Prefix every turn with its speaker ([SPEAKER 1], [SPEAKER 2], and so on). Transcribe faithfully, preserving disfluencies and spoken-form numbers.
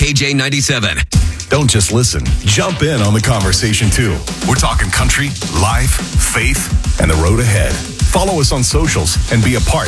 [SPEAKER 1] K J ninety-seven.
[SPEAKER 2] Don't just listen. Jump in on the conversation, too. We're talking country, life, faith, and the road ahead. Follow us on socials and be a part